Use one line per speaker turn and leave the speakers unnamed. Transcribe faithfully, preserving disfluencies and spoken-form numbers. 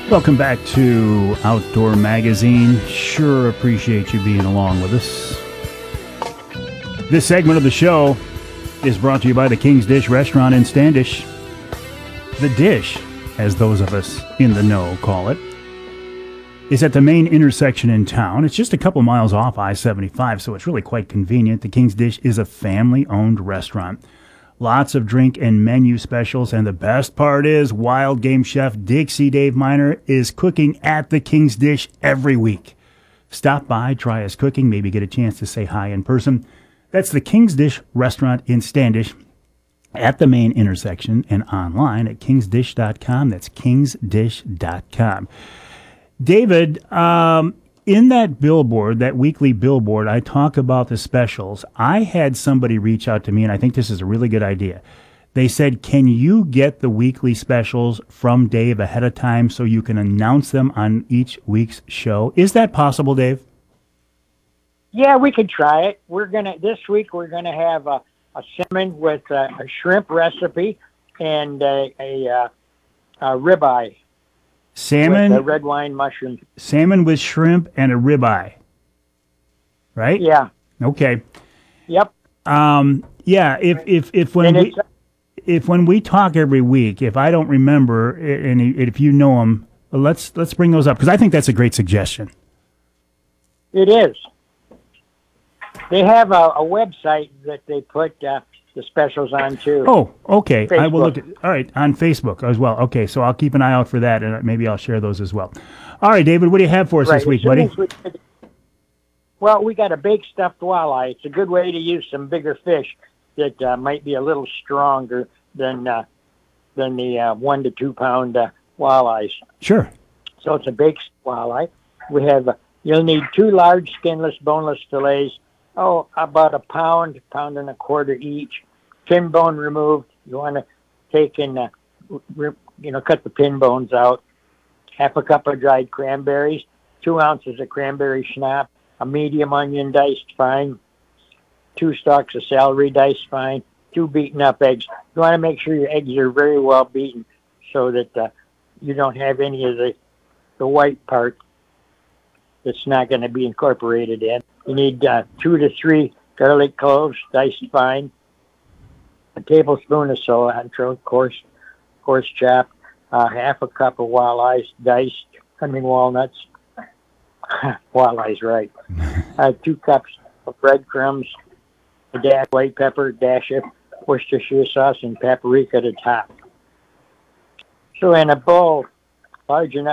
Welcome back to Outdoor Magazine. Sure appreciate you being along with us. This segment of the show is brought to you by the King's Dish Restaurant in Standish. The Dish, as those of us in the know call it, is at the main intersection in town. It's just a couple miles off I seventy-five, so it's really quite convenient. The King's Dish is a family-owned restaurant. Lots of drink and menu specials, and the best part is wild game chef Dixie Dave Miner is cooking at the King's Dish every week. Stop by, try his cooking, maybe get a chance to say hi in person. That's the King's Dish Restaurant in Standish at the main intersection and online at kings dish dot com. That's kings dish dot com. David, um, in that billboard, that weekly billboard, I talk about the specials. I had somebody reach out to me, and I think this is a really good idea. They said, can you get the weekly specials from Dave ahead of time so you can announce them on each week's show? Is that possible, Dave?
Yeah, we could try it. We're gonna this week. We're gonna have a, a salmon with a, a shrimp recipe and a, a, a, a ribeye.
Salmon,
with a red wine mushroom.
Salmon with shrimp and a ribeye, right?
Yeah.
Okay.
Yep.
Um. Yeah. If if if when we if when we talk every week, if I don't remember, and if you know them, let's let's bring those up because I think that's a great suggestion.
It is. They have a, a website that they put uh, the specials on too.
Oh, okay.
Facebook.
I will look at. All right, on Facebook as well. Okay, so I'll keep an eye out for that, and maybe I'll share those as well. All right, David, what do you have for us
right.
this week,
as
buddy?
We, well, we got a big stuffed walleye. It's a good way to use some bigger fish that uh, might be a little stronger than uh, than the uh, one to two pound uh, walleyes.
Sure.
So it's a baked walleye. We have. Uh, you'll need two large skinless, boneless fillets. Oh, about a pound, pound and a quarter each. Pin bone removed. You want to take and, uh, re- you know, cut the pin bones out. Half a cup of dried cranberries, two ounces of cranberry schnapps, a medium onion diced fine, two stalks of celery diced fine, two beaten up eggs. You want to make sure your eggs are very well beaten so that uh, you don't have any of the, the white part that's not going to be incorporated in. You need uh, two to three garlic cloves diced fine, a tablespoon of cilantro, coarse, coarse chopped, uh, half a cup of walleyes diced, I mean walnuts, walleyes, right, uh, two cups of breadcrumbs, a dash of white pepper, dash of Worcestershire sauce, and paprika to top. So in a bowl large enough